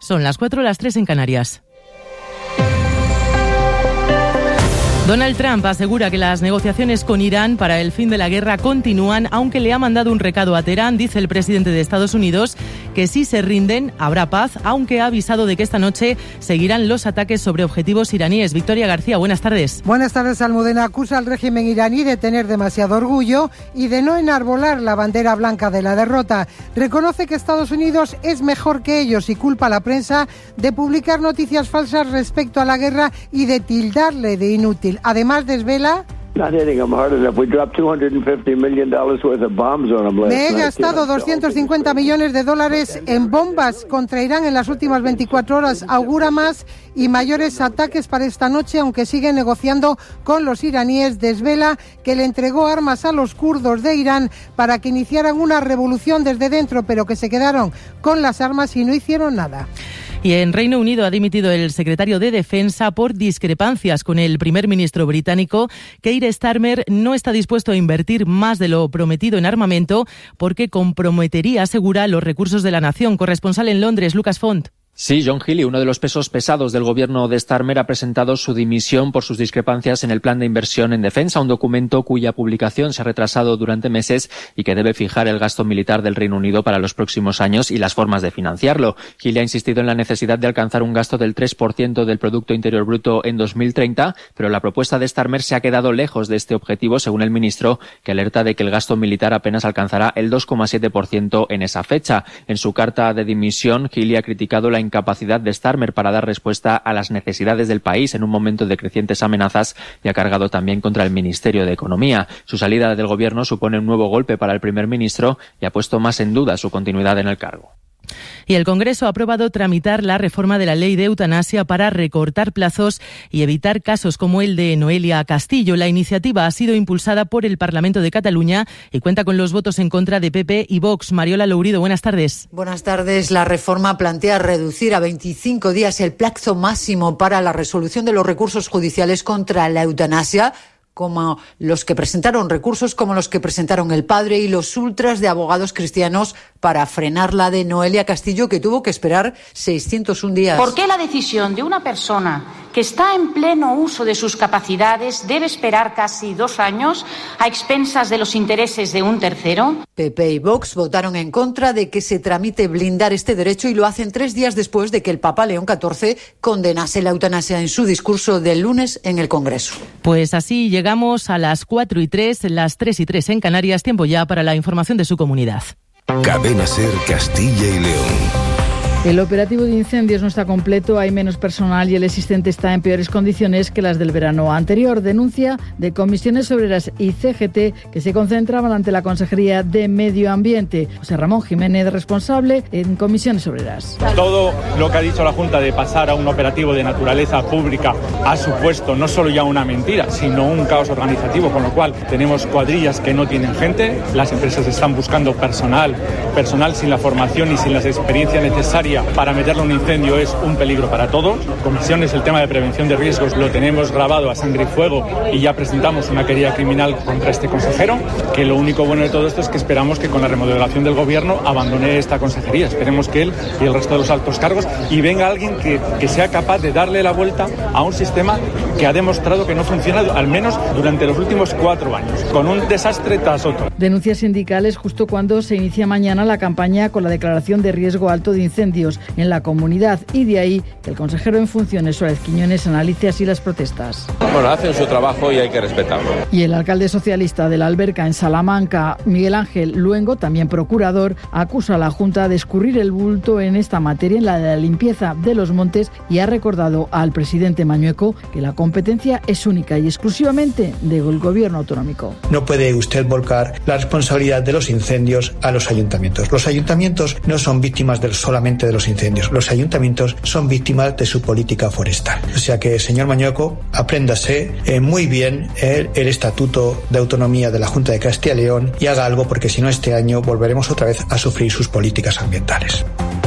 Son las 4, las 3 en Canarias. Donald Trump asegura que las negociaciones con Irán para el fin de la guerra continúan, aunque le ha mandado un recado a Teherán. Dice el presidente de Estados Unidos que si se rinden habrá paz, aunque ha avisado de que esta noche seguirán los ataques sobre objetivos iraníes. Victoria García, buenas tardes. Buenas tardes, Almudena. Acusa al régimen iraní de tener demasiado orgullo y de no enarbolar la bandera blanca de la derrota. Reconoce que Estados Unidos es mejor que ellos y culpa a la prensa de publicar noticias falsas respecto a la guerra y de tildarle de inútil. Además, desvela: me he gastado $250 millones en bombas contra Irán en las últimas 24 horas. Augura más y mayores ataques para esta noche, aunque sigue negociando con los iraníes. Desvela que le entregó armas a los kurdos de Irán para que iniciaran una revolución desde dentro, pero que se quedaron con las armas y no hicieron nada. Y en Reino Unido ha dimitido el secretario de Defensa por discrepancias con el primer ministro británico. Keir Starmer no está dispuesto a invertir más de lo prometido en armamento porque comprometería, asegura, los recursos de la nación. Corresponsal en Londres, Lucas Font. Sí, John Healey, uno de los pesos pesados del gobierno de Starmer, ha presentado su dimisión por sus discrepancias en el plan de inversión en defensa, un documento cuya publicación se ha retrasado durante meses y que debe fijar el gasto militar del Reino Unido para los próximos años y las formas de financiarlo. Healey ha insistido en la necesidad de alcanzar un gasto del 3% del Producto Interior Bruto en 2030, pero la propuesta de Starmer se ha quedado lejos de este objetivo, según el ministro, que alerta de que el gasto militar apenas alcanzará el 2,7% en esa fecha. En su carta de dimisión, Healey ha criticado la incapacidad de Starmer para dar respuesta a las necesidades del país en un momento de crecientes amenazas y ha cargado también contra el Ministerio de Economía. Su salida del gobierno supone un nuevo golpe para el primer ministro y ha puesto más en duda su continuidad en el cargo. Y el Congreso ha aprobado tramitar la reforma de la ley de eutanasia para recortar plazos y evitar casos como el de Noelia Castillo. La iniciativa ha sido impulsada por el Parlamento de Cataluña y cuenta con los votos en contra de PP y Vox. Mariola Lourido, buenas tardes. Buenas tardes. La reforma plantea reducir a 25 días el plazo máximo para la resolución de los recursos judiciales contra la eutanasia, como los que presentaron recursos como los que presentaron el padre y los ultras de abogados cristianos para frenar la de Noelia Castillo, que tuvo que esperar 601 días. ¿Por qué la decisión de una persona que está en pleno uso de sus capacidades debe esperar casi 2 años a expensas de los intereses de un tercero? PP y Vox votaron en contra de que se tramite blindar este derecho y lo hacen 3 días después de que el Papa León XIV condenase la eutanasia en su discurso del lunes en el Congreso. Pues así llegamos a las 4:03, las 3:03 en Canarias. Tiempo ya para la información de su comunidad. Cadena SER Castilla y León. El operativo de incendios no está completo, hay menos personal y el existente está en peores condiciones que las del verano anterior. Denuncia de Comisiones Obreras y CGT que se concentraban ante la Consejería de Medio Ambiente. José Ramón Jiménez, responsable en Comisiones Obreras. Todo lo que ha dicho la Junta de pasar a un operativo de naturaleza pública ha supuesto no solo ya una mentira, sino un caos organizativo, con lo cual tenemos cuadrillas que no tienen gente, las empresas están buscando personal sin la formación y sin la experiencia necesaria para meterle un incendio es un peligro para todos. Comisiones, el tema de prevención de riesgos lo tenemos grabado a sangre y fuego y ya presentamos una querella criminal contra este consejero, que lo único bueno de todo esto es que esperamos que con la remodelación del gobierno abandone esta consejería. Esperemos que él y el resto de los altos cargos y venga alguien que sea capaz de darle la vuelta a un sistema que ha demostrado que no funciona, al menos durante los últimos 4 años, con un desastre tras otro. Denuncias sindicales justo cuando se inicia mañana la campaña con la declaración de riesgo alto de incendios en la comunidad y de ahí que el consejero en funciones, Suárez Quiñones, analice así las protestas. Bueno, hacen su trabajo y hay que respetarlo. Y el alcalde socialista de La Alberca en Salamanca, Miguel Ángel Luengo, también procurador, acusa a la Junta de escurrir el bulto en esta materia, en la de la limpieza de los montes, y ha recordado al presidente Mañueco que la competencia es única y exclusivamente del gobierno autonómico. No puede usted volcar la responsabilidad de los incendios a los ayuntamientos. Los ayuntamientos no son víctimas solamente de los incendios. Los ayuntamientos son víctimas de su política forestal. O sea que, señor Mañueco, apréndase muy bien el Estatuto de Autonomía de la Junta de Castilla y León y haga algo, porque si no este año volveremos otra vez a sufrir sus políticas ambientales.